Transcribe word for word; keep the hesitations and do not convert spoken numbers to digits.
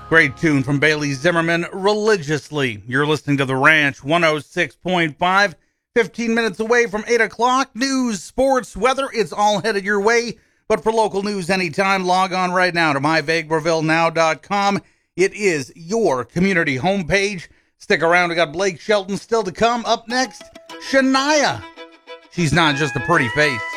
Great tune from Bailey Zimmerman, Religiously. You're listening to The Ranch, one oh six point five, fifteen minutes away from eight o'clock. News, sports, weather, it's all headed your way. But for local news anytime, log on right now to my vegreville now dot com. It is your community homepage. Stick around, we got Blake Shelton still to come. Up next, Shania. She's not just a pretty face.